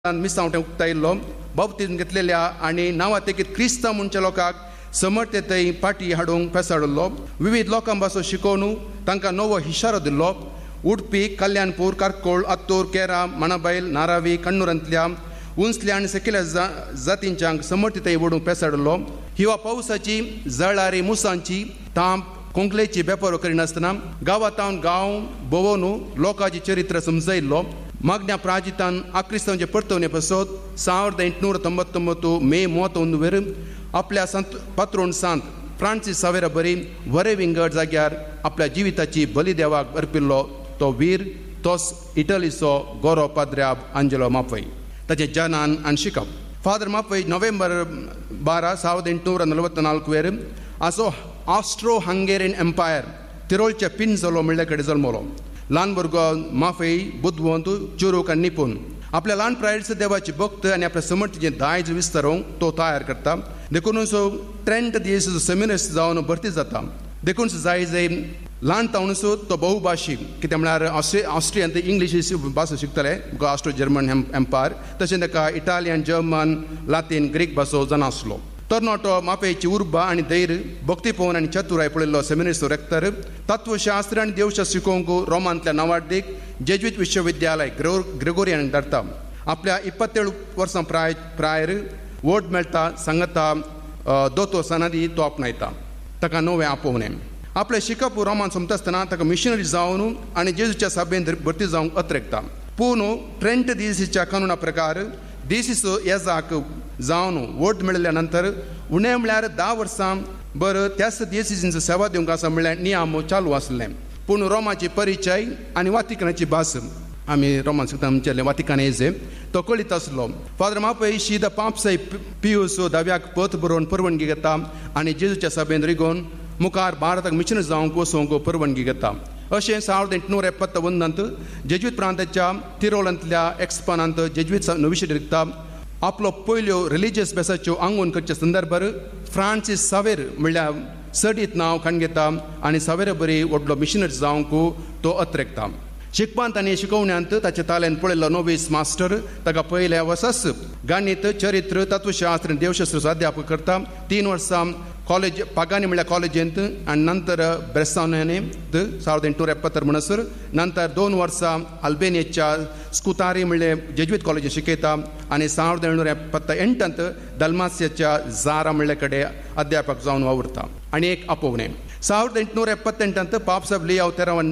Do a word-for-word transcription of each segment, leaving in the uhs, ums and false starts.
मिसावटे उक्तायिल्लो बाप्तिस्म घेतलेल्या आणि नांवां तेकीत क्रिस्तांव म्हणच्या लोकांक समर्थतेय पाटी हाडूंक पेसाडिल्लो. विविध लोकां पासून शिकोवन तांकां नवो इशारो दिल्लो. उडपी, कल्याणपूर, कारकोळ, आत्तूर, केरा, माणाबायल, नारावी, कण्णूरांतल्या उंचल्या आनी सकयल्या जातींच्यांक समर्थतेय वडूंक पेसाडिल्लो. हिवा पावसाची जळारी मुसांची तांप कोंकलेची बेपारो करिनासतना गांवांतावन गांव भोंवून लोकांची चरित्र समजयिल्लो. मागण्या प्राजितान आक्रिस्तांचे परतवणे पासत ಸಾವಿರದ ಎಂಟುನೂರ ತೊಂಬತ್ತೊಂಬತ್ತು मे ಮೂವತ್ತೊಂದು वेर आपल्या संत पात्रोण सांत फ्रांसीस सावेरा बरी वरे विंगड जाग्यार आपल्या जिविताची बली देवाक अर्पिल्लो तो वीर तोच इटलीचो गोरो पाद्र्याब आंजेलो मापय. ताचे जनान आनी शिकप. फादर मापय नोव्हेंबर बारा ಸಾವಿರದ ಎಂಟುನೂರ ನಲವತ್ತನಾಲ್ಕು वेर आसो ऑस्ट्रो हंगेरियन एम्पायर तिरोलच्या पिंजलो म्हणले कडेन जल्मलो. ल्हान भुरगो माफई बुद्धवंत चुरूक आनी निपूण आपल्या ल्हान प्रायड्स देवाची भक्त आनी आपल्या समर्थीचें दायज विस्तारूंक तो तयार करता. देखूनच ट्रेंट दीस सेमिनरिस्ट जावन भरती जाता. देखूनच जाय जाय ल्हान तावनूच तो बहुभाशीक कित्याक म्हळ्यार ऑस्ट्रे ऑस्ट्रियन इंग्लीश भास शिकतले ऑस्ट्रो जर्मन एम्पायर तशें ताका इटालियन जर्मन लातीन ग्रीक भासो जानासलो. तरणाटो मापेची उर्बा आनी धैर्य भक्ती पवन आनी चतुराय पळयल्लो सेमिनरिस्ट रेक्टर तत्वशास्त्र आनी देवशास्त्र शिकोवंक रोमांतल्या नवाड्डीक जेजुईत विश्वविद्यालय ग्रेगोरियन धाडटा. आपल्या इಪ್ಪತ್ತೇಳು वर्सां प्राय प्रायर वोट मेळटा सांगता दोतोर सनादी तो आपणायता. ताका नवें आपोवणें. आपलें शिकप रोमान सोंपतासतना ताका मिशनरी जावन आनी जेजूच्या सभेंत भरती जावंक अत्रेकता. पूण ट्रेंट दिसीच्या कानुना प्रकार दिसीस येजाक जावन वोट मेळिल्ल्या नंतर उणें म्हळ्यार धा वर्सां बर त्याच दिसीसींचो सेवा दिवंक आसा म्हळ्यार नियम चालू आसलें. पूण रोमाची परिचय आनी वातिकनाची भास आमी रोमान शिकता आमचे वातिकानेजे तो कळीत आसलो. फादर मापय शीद पापसाय पियूस दाव्याक पथ बरोवन परवानगी घेता आनी जेजूच्या सभेंत रिगोवन मुखार भारताक मिशनरी जावंक वचोवंक परवानगी घेता. अशें ಸಾವಿರದ ಎಂಟುನೂರ ಎಪ್ಪತ್ತೊಂದರಂत जेजुईत प्रांताच्या तिरोलांतल्या एक्सपानांत जेजुईत नविशे रिकता आपलो पयल्यो रिलिजियस बेसाच्यो आंगोन करच्या संदर्भार फ्रांसीस सावेर म्हणल्यार सडीत नांव खाण घेता आनी सावेरा बरी व्हडलो मिशनरी जावंक तो अत्रेकता. शिकपांत आनी शिकोवण्यांत ताचे ताल्यान पळयल्लो नोवीस मास्टर ताका पयल्या वर्सास गणित चरित्र तत्वशास्त्र देवशास्त्र अध्यापक करता. तीन वर्सां कॉलेज पागानी म्हळ्यार कॉलेजींत आनी नंतर ब्रेसावनेंत ಸಾವಿರದ ಎಂಟುನೂರ ಎಪ್ಪತ್ತರ म्हणसर नंतर दोन वर्सां अल्बेनियाच्या स्कुतारी म्हणल्यार जेजुईत कॉलेजींत शिकयता आनी ಸಾವಿರದ ಏಳುನೂರ ಎಪ್ಪತ್ತ ಎಂಟಂत दल्मासियाच्या जारा म्हणल्या कडेन अध्यापक जावन वावुरता. आनी एक आपोवणें. ಸಾವಿರದ ಎಂಟುನೂರ ಎಪ್ಪತ್ತೆಂಟಂत पापसाब लियाव तेरावन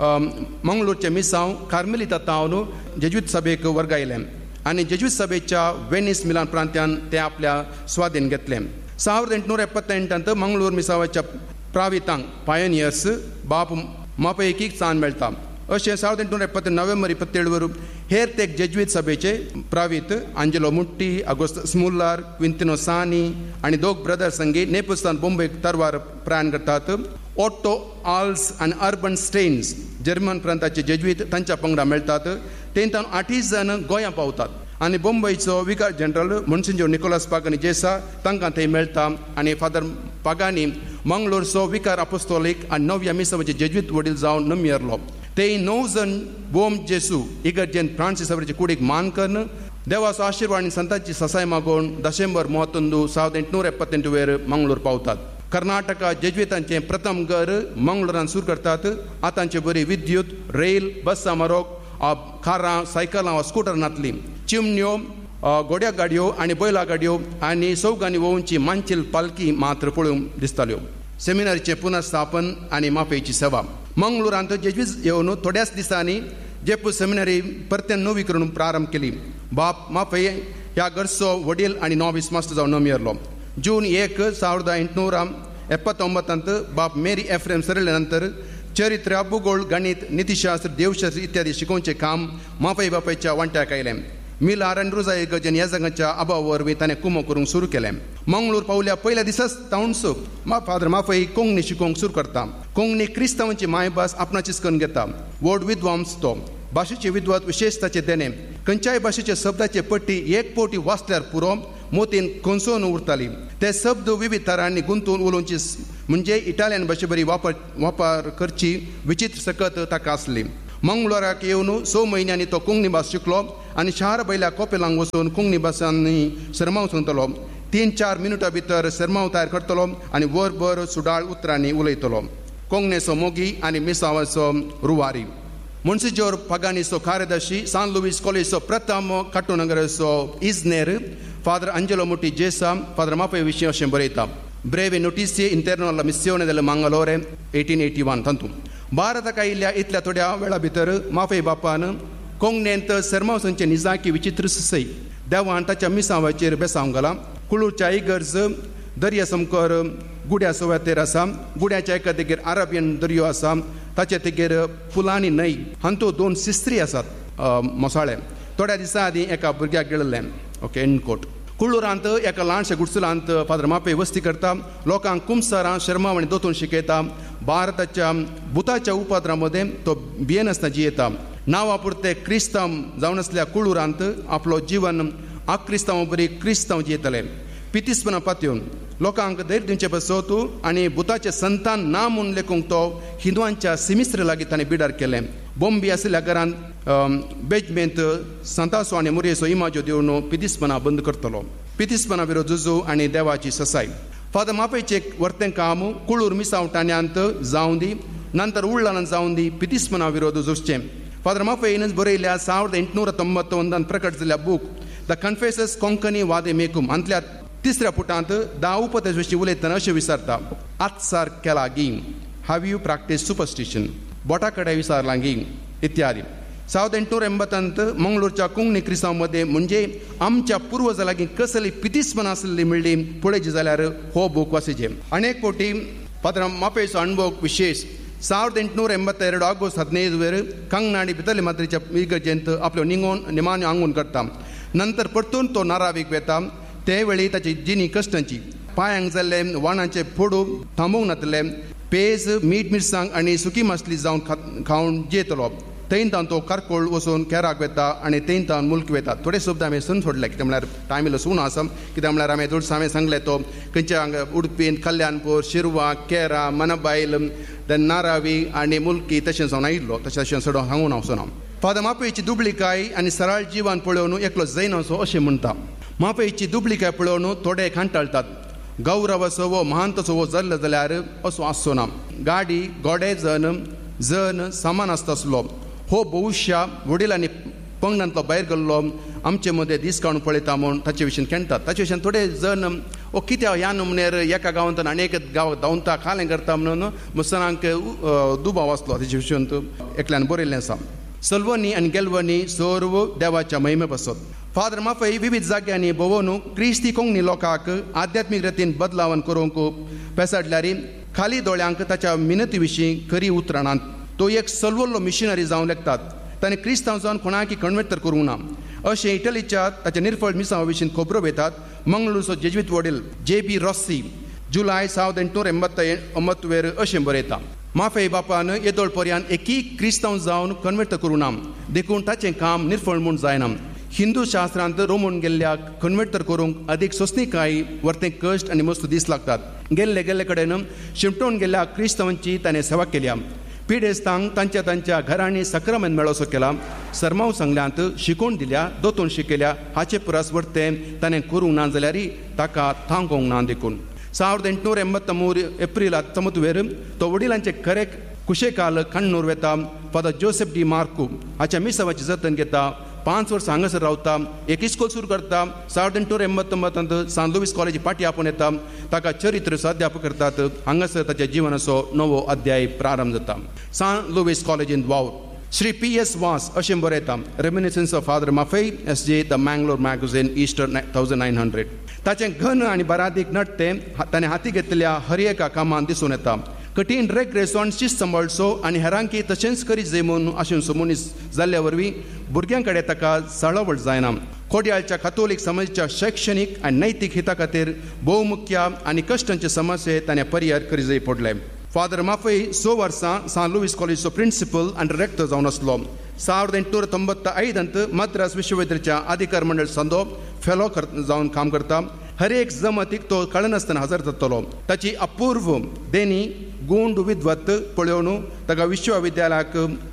मंगळूरचे मिसांव कार्मेलिता तावन जेजुईत सभेक वर्गायलें आनी जेजुईत सभेच्या वेनिस मिलान प्रांत्यान ते आपल्या स्वाधीन घेतलें. ಸಾವಿರದ ಎಂಟುನೂರ ಎಪ್ಪತ್ತೆಂಟಂತ मंगळूर मिसावाच्या प्रावितांक पायोनियर्स बाप मापयकीक स्थान मेळटा. अशें ಸಾವಿರದ ಎಂಟುನೂರ ಎಪ್ಪತ್ತ नोव्हेंबर इಪ್ಪತ್ತೇಳು वर हेर तेक जेजुईत सभेचे प्रावीत आंजेलो मुट्टी अगोस्त स्मुल्लार क्विंतिनो सानी आनी दोग ब्रदर्स संगी नेपलसान बोंबेक तरवार प्रयाण करतात. ओट्टो आल्स आनी अर्बन स्टेन्स जर्मन प्रांताचे जेजुईत तांच्या पंगडा मेळटात. तेंतान आठीस जण गोंया पावतात आनी बोंबयचो विकार जनरल मोन्सिंजोर निकोलास पागानी जेसा तांकां थंय मेळटा आनी फादर पागानी मंगळूरचो विकार अपोस्तोलीक आनी नव्या मिसावाचे जेजुईत वडील जावन नमियरलो. ते णव जण बोम जेसू इगर्जेन फ्रांसीस सावेराचे कुडीक मान करन देवाचो आशिर्वाद आनी संतांची ससाय मागोवन डिसेंबर ಮೂವತ್ತೊಂದು ಸಾವಿರದ ಎಂಟುನೂರ ಎಪ್ಪತ್ತೆಂಟು वेर मंगळूर पावतात. कर्नाटका जेजुईतांचें प्रथम घर मंगळूरान सुरू करतात. आतांचे बरी विद्युत रेल बस मारोक कारां सायकलां वा स्कुटरांतली चिमण्यो गोड्या गाडयो आनी बैला गाडयो आनी सौगांनी वोवनची मांचील पालकी मात्र पळोवंक दिसताल्यो. सेमिनारीचें पुनर्स्थापन आनी माफयेची सेवा. मंगळूरांत जेजुईत येवन थोड्याच दिसांनी जेपू सेमिनारी परतेन नवी करून प्रारंभ केली. बाप माफय ह्या घरचो वडील आनी नॉविस मास्टर जावन नमियरलो. जून एक ಸಾವಿರದ ಎಂಟುನೂರ ಎಪ್ಪತ್ತೊಂಬತ್ತಂत बाप मेरी एफ्रेम सरले नंतर चरित्र भूगोळ गणित नीतिशास्त्र देवशास्त्र इत्यादी शिकोवचें काम मापय बापायच्या वांट्याक आयलें. मिलार आनी रुजा इगर्जेन ह्या जगाच्या अभावा वरवीं ताणें कुमो करूंक सुरू केलें. मंगळूर पावल्या पयल्या दिसाच तावनसो मा फादर माफय कोंकणी शिकोवंक सुरू करता. कोंकणी क्रिस्तांवांची मायभास आपणाचीच करून घेता. व्हड विद्वांस तो. भाशेचे विद्वत विशेषताचे देणे. खंयच्याय भाशेच्या शब्दाचे पट्टी एक पोटी वाचल्यार पुरो मोतीन खोंसून उरताली. ते शब्द विविध तरांनी गुंतून उलोवची म्हणजे इटालियन भाशे बरी वापर वापर करची विचित्र सकत ताका आसली. मंगळवाराक येवन स म्हयन्यांनी तो कोंकणी भास शिकलो आनी शार बैल्या कोपेलांक वचून कोंकणी भासांनी सरमाव सांगतलो. तीन चार मिनटां भितर सरमाव तयार करतलो आनी वरभर सुडाळ उतरांनी उलयतलो. कोंकणीचो मोगी आनी मिसावाचो रुवारी. मोन्सिजोर पगानीचो कार्यदर्शी सान लुईस कॉलेजचो प्रथम काटोनगराचो इजनेर फादर अंजेलो मुटी जेसा फादर माफे विशीं अशें बरयता. ब्रेवे नोटिzie interno alla missione del Mangalore eighteen eighty-one तांतून भारताक आयिल्ल्या इतल्या थोड्या वेळा भितर माफे बापान कोंकणींत सरमावसांचे निजाकी विचित्र सय देवान ताच्या मिसांवाचेर बेसांव घाला. कुळूरच्या इगर्ज दर्या समकोर गुड्या सोव्यातेर आसा. गुड्याच्या एका देगेर अरेबियन दर्यो आसा. ताचे तेगेर पुलानी न्हंय हांतूं दोन सिस्त्री आसात मोसाळे. थोड्या दिसां आदीं एका भुरग्याक गेल्लें. Okay and quote. कुळूरांत एका ल्हानशा गुडसलांत फादर मापे वस्ती करता. लोकांक कुमसारां शर्माव आनी दोतोन शिकयता. भारताच्या भुताच्या उपाद्रा मदें तो भियेन आसतना जियेता. नांवा पुरते क्रिस्तांव जावन आसल्या कुळूरांत आपलो जीवन अक्रिस्तांव बरी क्रिस्तांव जियेतले. पितिस्पना पातयेवन लोकांक धैर्य दिवचे बसोत आनी भुताचे संतान ना म्हूण लेखूंक तो हिंदुवांच्या सिमिस्त्र लागीं ताणें बिडार केलें. बॉम्बे आशिल्ल्या घरांत बेजमेंत सांतासो आनी मुरयेचो इमाजो दिवन पितिस्पना बंद करतलो. पितिस्पना विरोध झुजू आनी देवाची ससाय. फादर मापेचें वर्तें काम कुळूर मिसावटाण्यांत जावं दी नंतर उळ्ळान जावं दी पितिस्पना विरोध झुजचें. फादर माफेनच बरयल्या ಸಾವಿರದ ಎಂಟುನೂರ ತೊಂಬತ್ತೊಂದರಲ್ಲಿ प्रकट जाल्ल्या बूक द कन्फेसस कोंकणी वादे मेकूम हांतल्या तिसऱ्या पुटांत धा उपदेश विशीं उलयतना अशें विचारता. आत्सार केला गी हॅव यू प्रॅक्टीस सुपरस्टिशन बोटा कडेन विचारलां गी इत्यादी. ಸಾವಿರದ ಎಂಟುನೂರ ಎಂಬತ್ತಂत मंगळूरच्या कोंकणी क्रिस्तांव मध्ये म्हणजे आमच्या पुर्वजां लागीं कसली पितिस्पना आसली म्हणली पळयची जाल्यार हो बूक वाचीचे. अनेक फावटी फादर मापेचो अणभव विशेष. ಸಾವಿರದ ಎಂಟುನೂರ ಎಂಬತ್ತೆರಡು ಆಗಸ್ಟ್ ಹದಿನೈದು ವೇರ್ ಕಂಗನಾಡಿ ಬಿತಲೆ मात्रेच्या इगर्जेंत आपलो निंगोन निमान्य आंगून करता. नंतर परतून तो नारावीक वेता. ते वेळी ताची जिणी कश्टांची पांयांक जाल्ले वाणाचे फोडू थांबोवंक नातले. पेज मीठ मिरसांग आनी सुकी मासली जावन खावन जेतलो. थंयतान तो कारकोळ वचून केराक वेता आनी थंयतान मुल्क वेता. थोडे शब्द हांवें सन सोडले कित्याक म्हळ्यार टायम इल्लो सुनो आसा. कित्याक म्हळ्यार हांवें थोडें हांवें सांगलें तो खंयच्या हांगा उडपीन कल्याणपूर शिरवा केरा मनबायल देन नारावी आनी मुल्की तशें जावन आयिल्लो तशें तशें सडो सांगून हांव सोना. फादर मापेची दुबळीकाय आनी सराळ जिवान पळोवन एकलो जैन असो अशें म्हणटा. मापेची दुबळीकाय पळोवन थोडे खांटाळटात. गौरव असो वो महांत असो वो जाल्लो जाल्यार असो आसचो ना. गाडी गोडे जन जन सामान आसता आसलो. हो भविष्य वडिलांनी पंगडांतलो भायर गेल्लो आमचे मदें दीस काडून पळयता म्हूण ताचे विशीं खेळटात. ताचे विशीं थोडे जण ओ कित्याक ह्या नमनेर एका गांवांत आनी एक गांवांत धांवता खालें करता म्हणून मुसलांक दुबाव आसलो. ताचे विशीं एकल्यान बरयल्लें आसा. सल्वनी आनी गेल्वनी सर्व देवाच्या महिमे बसत. फादर माफई विविध जाग्यांनी भोंवून क्रिस्ती कोंकणी लोकांक आध्यात्मीक रितीन बदलावन करूंक पेसाडल्यार खाली दोळ्यांक ताच्या मिनती विशीं खरी उतरां. तो एक सल्वल्लो मिशनरी जावन लेखतात. ताणें क्रिस्तांव जावन कोणाकी कन्वर्ट तर करूंक ना अशें इटलीच्या ताच्या निर्फळ मिसांवा विशीं खबरो वेतात. मंगळूरचो जेजुईत वडील जे बी रॉसी जुलय ಸಾವಿರದ ಎಂಟುನೂರ ಎಂಬತ್ತೊಂಬತ್ತು वेर अशें बरयता. माफे बापान येदोळ पर्यान एकी क्रिस्तांव जावन कन्वर्ट करूं ना देखून ताचें काम निर्फळ म्हूण जायना. हिंदू शास्त्रांत रोमून गेल्ल्या कन्वर्ट तर करूंक अदीक सोंसणीकाय वर्तें कश्ट आनी मस्त दीस लागतात. गेल्ले गेल्ले कडेन शिमटोवन गेल्ल्या क्रिस्तांवांची ताणें सेवा केल्या. पिडेस्तांक तांच्या तांच्या घरांनी सक्रामेंत मेळोसो केला. सरमाव सांगल्यांत शिकोवन दिल्या दोतोन शिकयल्या. हाचे परस वर्तें ताणें करूंक ना जाल्यार ताका थांबोवंक ना देखून. ಸಾವಿರದ ಎಂಟುನೂರ ಎಂಬತ್ಮೂರು एप्रिल ಹತ್ತೊಂಬತ್ತು वेर तो वडिलांचे खरे कुशेकाल कण्णूर वेता. फादर जोसेफ डी मार्कू हाच्या मिसावाची जतन घेता. पांच वर्सां हांगासर रावता. एक इस्कॉल सुरू करता. ಸಾವಿರದ ಎಂಟುನೂರ ಎಂಬತ್ತೊಂಬತ್ತಂत सान लुईस कॉलेज पाटी आपोवन येता. ताका चरित्र अध्यापक करतात. हांगासर ताच्या जिवनाचो नवो अध्याय प्रारंभ जाता. सान लुईस कॉलेज इन वावर श्री पी एस वास अशें बरयता. रेमिनिसन्स ऑफ फादर माफई एस जे the Mangalore magazine Easter thousand nine hundred. ताचें घन आनी बरादीक नडतें ताणें हाती घेतलेल्या हर एका कामांत दिसून येता. कठीण रेग रेसोन शिस्त सांबाळचो आनी हेरांकी तशेंच करीत जय म्हूण आशें मनीस जाल्ल्या वरवीं भुरग्यां कडेन ताका चळवळ जायना. खोडयाळच्या कातोलीक समाजाच्या शैक्षणीक आनी नैतीक हिता खातीर भोवमुख्य आनी कश्टांचे समस्ये ताणें परिहार करी जाय पडले. फादर माफई स वर्सां सान लुईस कॉलेजचो प्रिंसिपल आनी डिरेक्टर जावन आसलो. ಸಾವಿರದ ಎಂಟುನೂರ ತೊಂಬತ್ತ ಐದಂत मद्रास विश्वविद्यालयाच्या अधिकार मंडळ संदो फेलो जावन काम करता. हर एक जमतीक तो कळनासतना हजर जातलो. ताची अपूर्व देणी गूंड विद्वत पळोवन ताका विश्वविद्यालयाक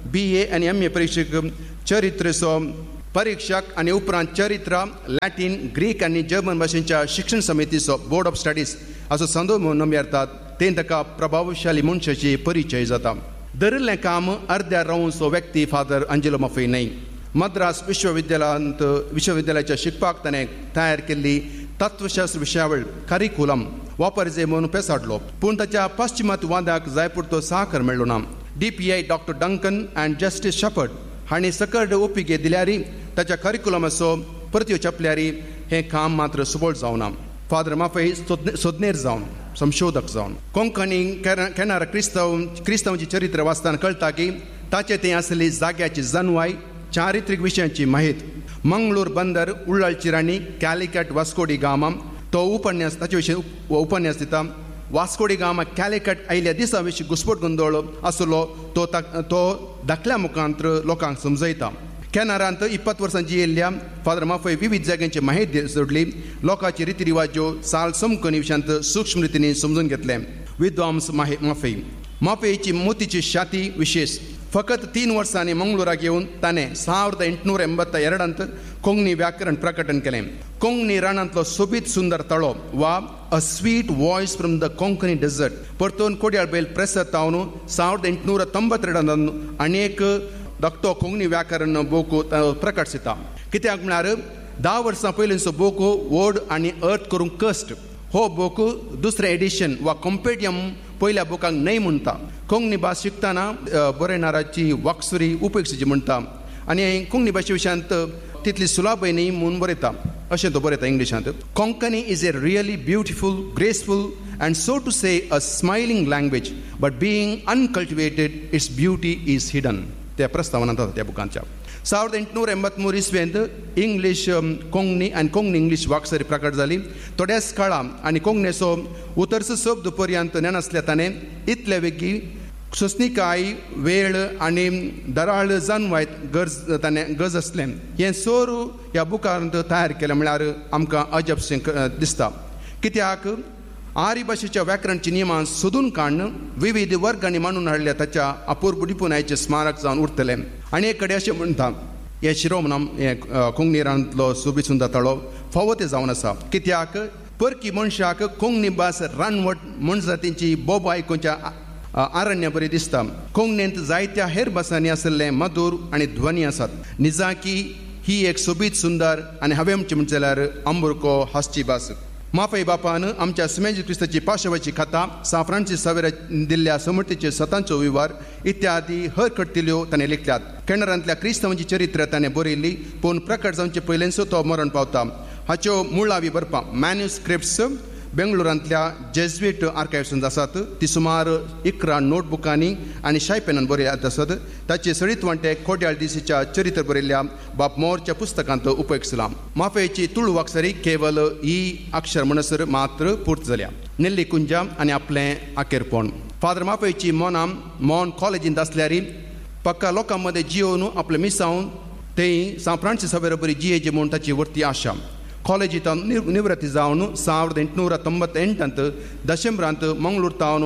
बी ए आनी एम ए परीक्षेक चरित्रसो परीक्षक आनी उपरांत चरित्र लॅटीन ग्रीक आनी जर्मन भाशेच्या शिक्षण समितीचो बोर्ड ऑफ स्टडीज हाचो संदो म्हणून नम्यारतात ते ताका प्रभावशाली मनशाची परिचय जाता. दरिल्लें काम अर्द्या रावूंचो व्यक्ती फादर आंजेलो माफई न्हय. मद्रास विश्वविद्यालयांत विश्वविद्यालयाच्या शिकपाक ताणें तयार केल्ली तत्वशास्त्र विशयावळ करिकुलम वापरचे म्हणून पेसाडलो, पूण ताच्या पाश्चिमात्यवादाक जाय पुरतो साकर मेळ्ळो ना. डी पी आय डॉक्टर डंकन अँड जस्टीस शपर्ड हांणी सकट ओपिके दिल्यारी ताच्या करिकुलमाचो परत्यो छापल्यारी हें काम मात्र सुबोळ जावना. फादर माफई सोदनेर जावन संशोधक जावन कोंकणी केनारा क्रिस्तव क्रिस्तवांची चरित्र वाचतना कळटा की ताचे थंय आसली जाग्याची जणवाय, चारित्रीक विशयांची माहीत. मंगळूर बंदर, उळ्ळाची राणी, कॅलिकट, वास्कोडी गामा तो उपन्यास ताचे विशीं उपन्यास दिता. वास्कोडी गामा कॅलिकट आयल्या दिसा विशीं घुसपट गोंदळ आसलो तो तो धाकल्या मुखांतर लोकांक समजयता. कॅनरांत इप्पत वर्सां जियेल्ल्या फादर माफई विविध जाग्यांची माहिती सोडली. लोकांची रितीरिवाज्यो साल समकनी विशयांत सूक्ष्म रितींनी समजून घेतले. विद्वांस माफई माफईची मोतीची शाती विशेष फकत तीन वर्सांनी मंगळूराक येवन ताणें ಸಾವಿರದ ಎಂಟುನೂರ ಎಂಬತ್ತೆರಡಂत कोंकणी व्याकरण प्रकटन केलें. कोंकणी रानांतलो सोबीत सुंदर तळो वा a sweet voice from the Konkani dessert परतून कोड्याळ बैल प्रेसांत तावन ಸಾವಿರದ ಎಂಟುನೂರ ತೊಂಬತ್ತೆರಡಂत आनीक धाकटो कोंकणी व्याकरण बोक प्रकट जाता. कित्याक म्हळ्यार धा वर्सां पयलींचो बोक वोड आनी अर्थ करूंक कश्ट हो बोक दुसरें एडिशन वा कॉम्पेडियम पयल्या बोकाक न्हय म्हणटा. कोंकणी भास शिकतना बरयणाराची वाक्सुरी उपेक्षेची म्हणटा आनी कोंकणी भाशे विशयांत तितली सुलाभय न्ही म्हणून बरयता अशें तो बरयता इंग्लिशांत. Konkani is a really beautiful, graceful and so to say a smiling language but being uncultivated it's beauty is hidden. त्या प्रस्तावनांत जाता त्या बुकांच्या. ಸಾವಿರದ ಎಂಟುನೂರ ಎಂಬತ್ಮೂರು इस्वेंत इंग्लीश कोंकणी आनी कोंकणी इंग्लीश वाक्सरी प्रकट जाली. थोड्याच काळा आनी कोंकणीचो उतरचो शब्द पर्यंत नेनासल्या ताणें इतले वेगी सोंसणीकाय, वेळ आनी दराळ जानवायत गरज ताणें गज आसलें. हें सोर ह्या बुकांत तयार केलें म्हळ्यार आमकां अजबशें दिसता. कित्याक आर्य भाशेच्या व्याकरणची नियमां सोदून काडून विविध वर्गांनी मांडून हाडल्या ताच्या अपूर्व निपुणायेचें स्मारक जावन उरतलें. आनी एक कडेन अशें म्हणटा हे शिरोमनाम हे कोंकणी रानांतलो सोबीत सुंदर तळो फावो ते जावन आसा. कित्याक परकी मनशाक कोंकणी भास रानवट मनजातींची बोब आयकुच्या आरण्य बरी दिसता. कोंकणींत जायत्या हेर भासांनी आसले मधूर आनी ध्वनी आसात. निजाकी ही एक सोबीत सुंदर आनी हांवें म्हणचें म्हणचे जाल्यार अमृको हासची भास. माफई बापान आमच्या सुमेज क्रिस्ताची पाशवाची कथा, सा फ्रांसीस सावेरा दिल्ल्या समर्थीचे सतांचो विवार इत्यादी हर कट्टिल्यो ताणें लिखल्यात. कॅनरांतल्या क्रिस्तांवांची चरित्र ताणें बरयल्ली, पूण प्रकट जावचे पयलेंचो तो मरण पावता. हाच्यो मुळावी बरपां मॅन्युस्क्रिप्ट्स बेंगळुरांतल्या जेझुईट आर्कायव्सांत आसात. ती सुमार इकरा नोटबुकांनी आनी शायपेनान बरयल्यात आसात. ताचे सडीतवंटे कोड्याळ दिसीच्या चरित्र बरयल्ल्या बाब मोरच्या पुस्तकांत उपेग जाला. माफयेची तुळू वाक्सरी केवल ही अक्षर म्हणसर मात्र पूर्त जाल्या. नेल्ली कुंजा आनी आपलें आखेरपण. फादर माफयेची मोनां मोन कॉलेजींत आसल्यारी पक्का लोकां मदें जियोवन आपलें मिसावन थंय सा फ्रांसीस सावेरा बरी जियेची म्हूण ताची वर्ती आशा. कॉलेजींत निवृत्ती जावन ಸಾವಿರದ ಎಂಟುನೂರ ತೊಂಬತ್ತೆಂಟಂत डिसेंबरांत मंगळूर तावन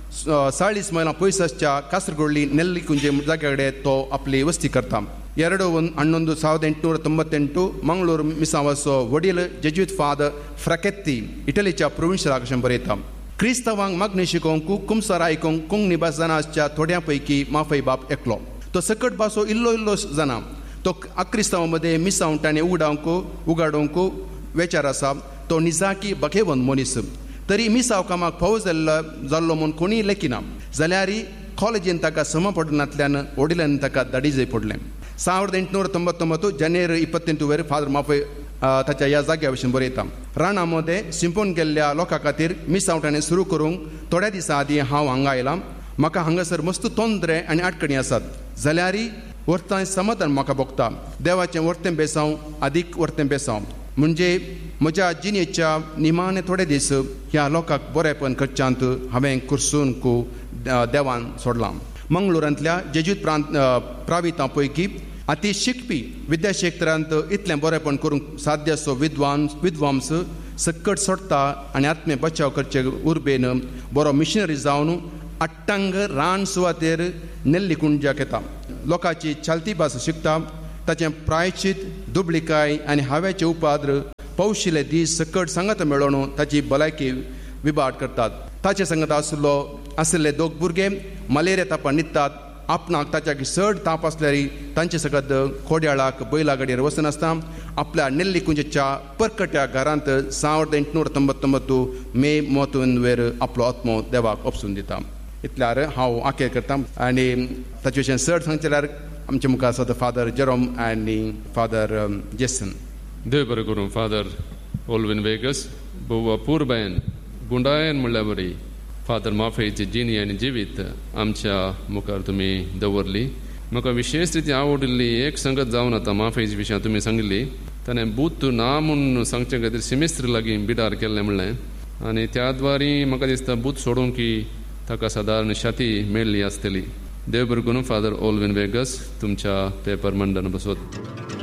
चाळीस मैलां पयस आसच्या कासरगोडली नेल्ली कुंजे जाग्या कडेन तो आपली वस्ती करता. ಎರಡು ಹನ್ನೊಂದು ಸಾವಿರದ ಎಂಟುನೂರ ತೊಂಬತ್ತೆಂಟು ಮಂಗಳೂರು ಮಿಸಾವಸೋ वडील जेजुईत फादर फ्राकेत्ती इटलीच्या प्रोविन्शियल आकाशान बरयता. क्रिस्तांवांक मागणी शिकोवंक कुमसार आयकोंक कोंकणी भास जाणा आसच्या थोड्यां पैकी माफई बाप एकलो. तो सकट भासो इल्लो इल्लो जाणा. तो अक्रिस्तांवां मदें मिसावंटांनी उगडावंक उगाडोवंक वेचार आसा. तो निजाकी बखेवन मनीस. तरी मिसाव कामाक फावो जाल्लो जाल्लो म्हूण कोणीय लेखिना जाल्यारय कॉलेजीन ताका सम पडनातल्यान वडिलांनी ताका धाडीजय पडलें. ಸಾವಿರದ ಎಂಟುನೂರ ತೊಂಬತ್ತೊಂಬತ್ತು जानेर इಪ್ಪತ್ತೆಂಟು वेर फादर माफय ताच्या ह्या जाग्या विशीं बरयता. राणा मदें शिंपून गेल्ल्या लोकां खातीर मिसावटांनी सुरू करूंक थोड्या दिसां आदीं हांव हांगा आयलां. म्हाका हांगासर मस्त तोंदरे आनी आडकणी आसात जाल्यारय वर्तां समाधान म्हाका भोगता. देवाचें वर्तें बेसांव अदीक वर्तें बेसांव म्हणजे म्हज्या जिणेच्या निमाणे थोडे दीस ह्या लोकांक बरेपण करच्यांत हांवें कुर्सूनक देवान सोडलां. मंगळुरांतल्या जेजुईत प्रांत प्रावितां पैकी अति शिकपी विद्याक्षेत्रांत इतलें बरेपण करूंक साध्य असो विद्वांस विद्वांस सकट सोडता आनी आत्मे बचाव करचे उर्बेन बरो मिशनरी जावन अट्टांग रान सुवातेर नेल्ली कुंजाक येता. लोकांची चालती भास शिकता. ताचें प्रायश्चित, दुबळिकाय आनी हांवेचे उपाद्र पौशिले दीस सकट सांगात मेळोवन ताची भलायकी विबाट करतात. ताचे संगत आशिल्लो आशिल्ले दोग भुरगे मलेरिया तापान न्हिदतात. आपणाक ताच्या चड ताप आसल्यार तांचे सकत खोड्याळाक बैलागाडयेर वचनासता आपल्या नेल्ली कुंजेच्या परकट्या घरांत ಸಾವಿರದ ಎಂಟುನೂರ ತೊಂಬತ್ತೊಂಬತ್ತು मे मोतून वेर आपलो आत्मो देवाक ओपसून दिता. इतल्यार हांव आखेर करता आनी ताचे विशीं चड सांगचे जाल्यार आमचे मुखार आसात फादर जेरोम आनी फादर जेसन. देव बरें करूं. फादर ओल्विन वेगस बुवा पुरबायन गुंडायन म्हणल्यार बरी फादर माफेची जिणी आनी जिवीत आमच्या मुखार तुमी दवरली. म्हाका विशेष रिती आवडिल्ली एक संगत जावन आतां माफेच्या विशयां तुमी सांगिल्ली. ताणें बूत ना म्हूण सांगचे खातीर सिमिस्त्र लागीं बिडार केल्लें म्हणलें आनी त्या द्वारी म्हाका दिसता बूत सोडूंक की ताका सादारण शाती मेळ्ळी आसतली. देव बरें करूं. फादर ओल्विन वेगस तुमच्या पेपर मंडन बसत.